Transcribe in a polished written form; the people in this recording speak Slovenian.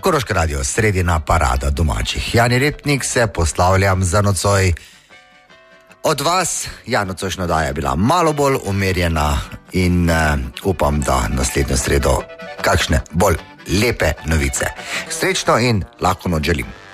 Koroški radio, sredina parada domačih. Jani Repnik se poslavljam za nocoj. Od vas, nocojšnja oddaja je bila malo bolj umirjena in upam, da naslednjo sredo kakšne bolj lepe novice. Srečno in lahko noč želim.